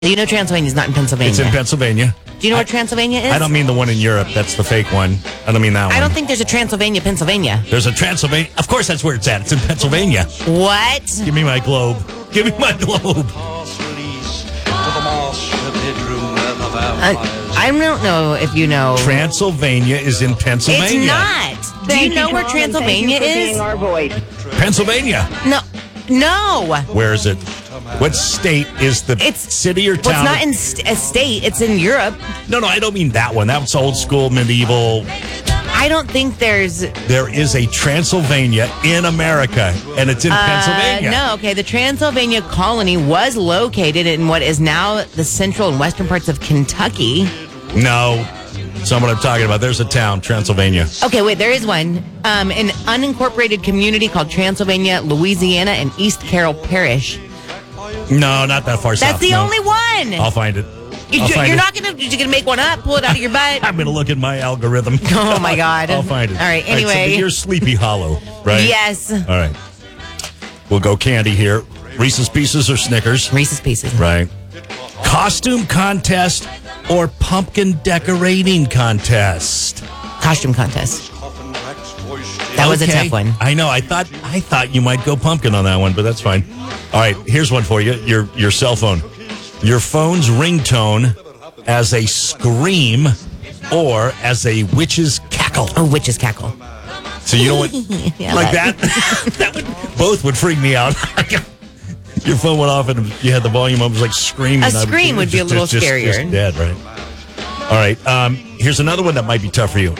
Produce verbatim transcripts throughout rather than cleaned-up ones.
You know Transylvania's not in Pennsylvania. It's in Pennsylvania. Do you know I, where Transylvania is? I don't mean the one in Europe. That's the fake one. I don't mean that one. I don't think there's a Transylvania, Pennsylvania. There's a Transylvania. Of course, that's where it's at. It's in Pennsylvania. What? Give me my globe. Give me my globe. Uh, I don't know if you know. Transylvania is in Pennsylvania. It's not. Do you know where Transylvania is? Pennsylvania. No. No. Where is it? What state is the It's city or town? Well, it's not in st- a state. It's in Europe. No, no, I don't mean that one. That was old school, medieval. I don't think there's... There is a Transylvania in America, and it's in uh, Pennsylvania. No, okay. The Transylvania colony was located in what is now the central and western parts of Kentucky. No. That's not what I'm talking about. There's a town, Transylvania. Okay, wait, there is one. Um, an unincorporated community called Transylvania, Louisiana, and East Carroll Parish. No, not that far south. That's the no. only one. I'll find it. You, I'll you're find not it. gonna. You're gonna make one up. Pull it out of your butt. I'm gonna look at my algorithm. Oh my God! I'll find it. All right. Anyway, All right, so you're Sleepy Hollow, right? Yes. All right. We'll go candy here. Reese's Pieces or Snickers? Reese's Pieces. Right. Costume contest or pumpkin decorating contest? Costume contest. That was Okay. a tough one. I know. I thought I thought you might go pumpkin on that one, but that's fine. All right, here's one for you. Your your cell phone. Your phone's ringtone as a scream or as a witch's cackle. Oh, witch's cackle. So you know what? Yeah, like that. that? that would, both would freak me out. Your phone went off and you had the volume up. It was like screaming. A scream would be a little just, scarier. Just dead, right? All right. Um, here's another one that might be tough for you.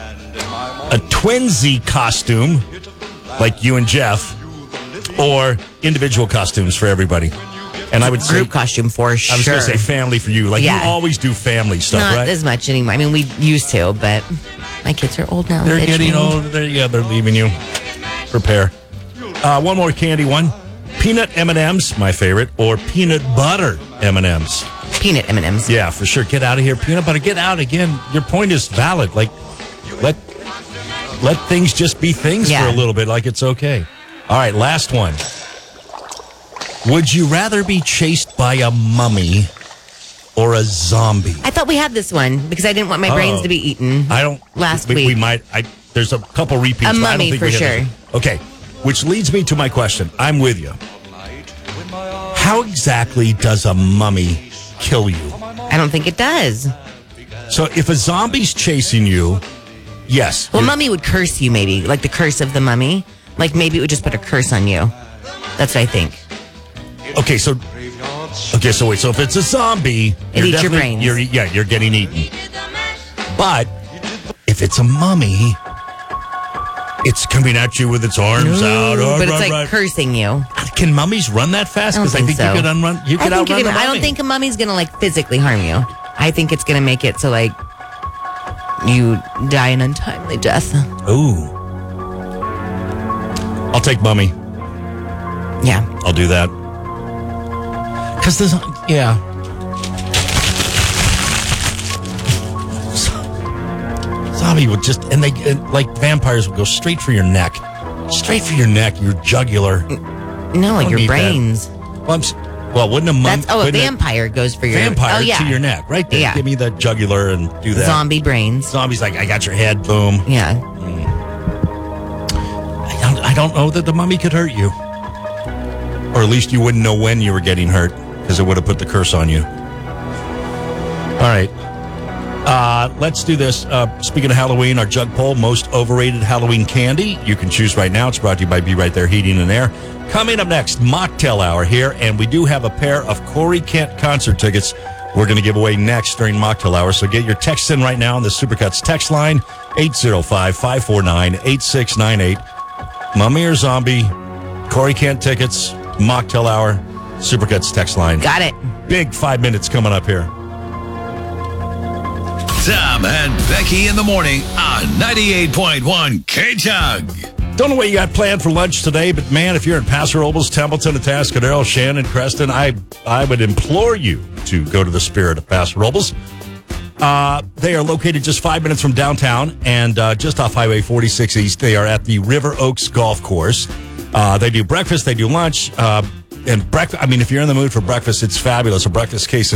A twinsy costume, like you and Jeff, or individual costumes for everybody. And I would say Group costume for sure. I was going to say family for you. Like Yeah. you always do family stuff, Not right? as much anymore. I mean, we used to, but my kids are old now. They're Itch getting me. old. They're, yeah, they're leaving you. Prepare. Uh, one more candy one. Peanut M and M's, my favorite, or peanut butter M and M's. Peanut M and M's. Yeah, for sure. Get out of here. Peanut butter, get out again. Your point is valid. Like, let let things just be things Yeah. for a little bit, like it's okay. All right, last one. Would you rather be chased by a mummy or a zombie? I thought we had this one because I didn't want my brains Oh. to be eaten. I don't. Last we, week. We might. I, there's a couple repeats. A but I don't mummy think for we had sure. this one. Okay, which leads me to my question. I'm with you. How exactly does a mummy kill you? I don't think it does. So if a zombie's chasing you, yes. Well, you're- mummy would curse you, maybe like the curse of the mummy. Like maybe it would just put a curse on you. That's what I think. Okay, so okay, so wait. So if it's a zombie, It eats your definitely- brains. You're, yeah, you're getting eaten. But if it's a mummy, it's coming at you with its arms out. Oh, but it's run, like run. cursing you. Can mummies run that fast? I don't Because I think think so. you could unrun. You I could think outrun you're the gonna, I mummy. don't think a mummy's gonna like physically harm you. I think it's gonna make it so like you die an untimely death. Ooh. I'll take mummy. Yeah. I'll do that. Because there's, yeah. Zombie would just, and they, and like vampires would go straight for your neck. Straight for your neck, your jugular. No, like Don't your need that. brains. Well, I'm, s- well wouldn't a mum, That's oh, a wouldn't vampire goes for your vampire oh, yeah. to your neck, right there. Yeah. Give me the jugular and do that. Zombie brains. Zombie's like, I got your head, boom. Yeah. I don't, I don't know that the mummy could hurt you. Or at least you wouldn't know when you were getting hurt because it would have put the curse on you. All right. Uh, let's do this. Uh, speaking of Halloween, our jug poll, most overrated Halloween candy. You can choose right now. It's brought to you by Be Right There Heating and Air. Coming up next, Mocktail Hour here, and we do have a pair of Corey Kent concert tickets we're going to give away next during Mocktail Hour. So get your texts in right now on the Supercuts text line, eight zero five, five four nine, eight six nine eight. Mummy or zombie, Corey Kent tickets, Mocktail Hour, Supercuts text line. Got it. Big five minutes coming up here. Tom and Becky in the morning on ninety-eight point one K-Jug. Don't know what you got planned for lunch today, but man, if you're in Paso Robles, Templeton, Atascadero, Shannon, Creston, I I would implore you to go to the Spirit of Paso Robles. Uh, they are located just five minutes from downtown and uh, just off Highway forty-six East. They are at the River Oaks Golf Course. Uh, they do breakfast, they do lunch. Uh, and breakfast. I mean, if you're in the mood for breakfast, it's fabulous. A breakfast case